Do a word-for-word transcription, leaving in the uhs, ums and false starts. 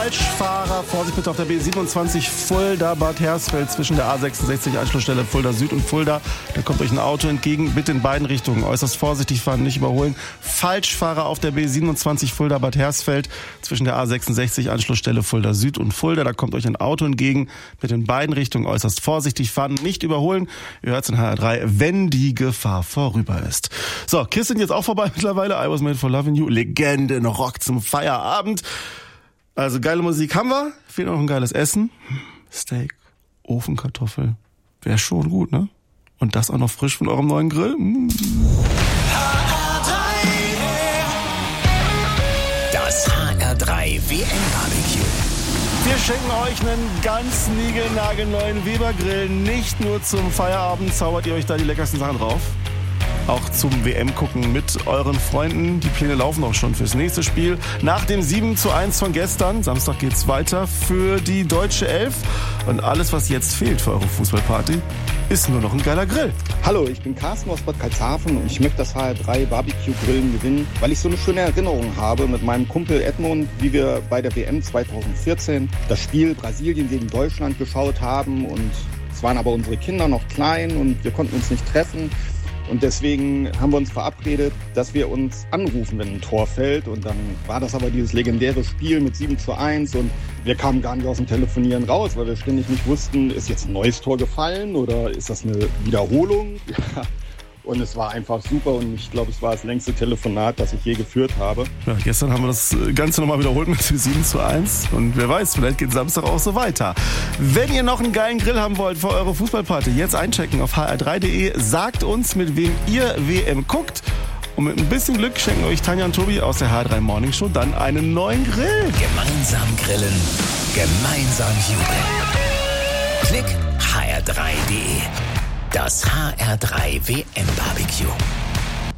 Falschfahrer. Vorsicht bitte auf der B siebenundzwanzig Fulda-Bad Hersfeld zwischen der A sechsundsechzig Anschlussstelle Fulda Süd und Fulda. Da kommt euch ein Auto entgegen. Bitte in beiden Richtungen äußerst vorsichtig fahren, nicht überholen. Falschfahrer auf der B siebenundzwanzig Fulda-Bad Hersfeld zwischen der A sechsundsechzig Anschlussstelle Fulda Süd und Fulda. Da kommt euch ein Auto entgegen. Bitte in beiden Richtungen äußerst vorsichtig fahren, nicht überholen. Ihr hört es in H R drei, wenn die Gefahr vorüber ist. So, Kiss sind jetzt auch vorbei mittlerweile. I Was Made for Loving You. Legenden, Rock zum Feierabend. Also geile Musik haben wir. Fehlt noch ein geiles Essen. Steak, Ofenkartoffel. Wäre schon gut, ne? Und das auch noch frisch von eurem neuen Grill. Mm. Das H R drei W M-Barbecue. Wir schenken euch einen ganz niegelnagelneuen Weber-Grill. Nicht nur zum Feierabend zaubert ihr euch da die leckersten Sachen drauf. Auch zum W M-Gucken mit euren Freunden. Die Pläne laufen auch schon fürs nächste Spiel. Nach dem sieben zu eins von gestern, Samstag geht's weiter für die deutsche Elf. Und alles, was jetzt fehlt für eure Fußballparty, ist nur noch ein geiler Grill. Hallo, ich bin Carsten aus Bad Karlshafen und ich möchte das H R drei Barbecue Grillen gewinnen, weil ich so eine schöne Erinnerung habe mit meinem Kumpel Edmund, wie wir bei der W M zweitausendvierzehn das Spiel Brasilien gegen Deutschland geschaut haben. Und es waren aber unsere Kinder noch klein und wir konnten uns nicht treffen. Und deswegen haben wir uns verabredet, dass wir uns anrufen, wenn ein Tor fällt. Und dann war das aber dieses legendäre Spiel mit sieben zu eins. Und wir kamen gar nicht aus dem Telefonieren raus, weil wir ständig nicht wussten, ist jetzt ein neues Tor gefallen oder ist das eine Wiederholung? Ja. Und es war einfach super und ich glaube, es war das längste Telefonat, das ich je geführt habe. Ja, gestern haben wir das Ganze nochmal wiederholt mit sieben zu eins. Und wer weiß, vielleicht geht Samstag auch so weiter. Wenn ihr noch einen geilen Grill haben wollt für eure Fußballparty, jetzt einchecken auf h r drei punkt de. Sagt uns, mit wem ihr W M guckt. Und mit ein bisschen Glück schenken euch Tanja und Tobi aus der H R drei Morning Show dann einen neuen Grill. Gemeinsam grillen, gemeinsam jubeln. Klick h r drei punkt de. Das H R drei W M-Barbecue.